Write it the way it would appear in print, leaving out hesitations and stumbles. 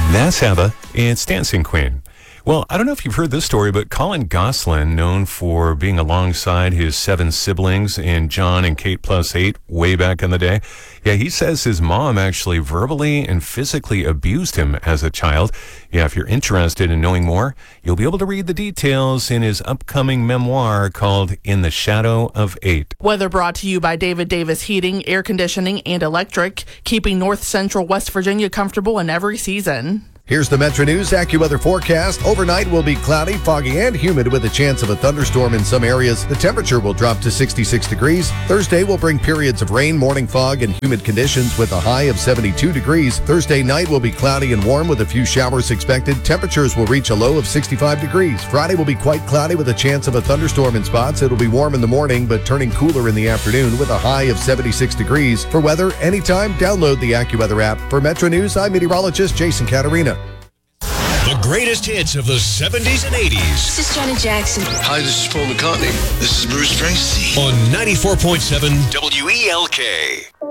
That's Heather. It's Dancing Queen. Well, I don't know if you've heard this story, but Colin Gosselin, known for being alongside his 7 siblings in John and Kate Plus 8 way back in the day. Yeah, he says his mom actually verbally and physically abused him as a child. Yeah, if you're interested in knowing more, you'll be able to read the details in his upcoming memoir called In the Shadow of 8. Weather brought to you by David Davis Heating, Air Conditioning, and Electric, keeping North Central West Virginia comfortable in every season. Here's the Metro News AccuWeather forecast. Overnight will be cloudy, foggy, and humid with a chance of a thunderstorm in some areas. The temperature will drop to 66 degrees. Thursday will bring periods of rain, morning fog, and humid conditions with a high of 72 degrees. Thursday night will be cloudy and warm with a few showers expected. Temperatures will reach a low of 65 degrees. Friday will be quite cloudy with a chance of a thunderstorm in spots. It'll be warm in the morning, but turning cooler in the afternoon with a high of 76 degrees. For weather, anytime, download the AccuWeather app. For Metro News, I'm meteorologist Jason Caterina. The greatest hits of the 70s and 80s. This is Janet Jackson. Hi, this is Paul McCartney. This is Bruce Springsteen. On 94.7 WELK.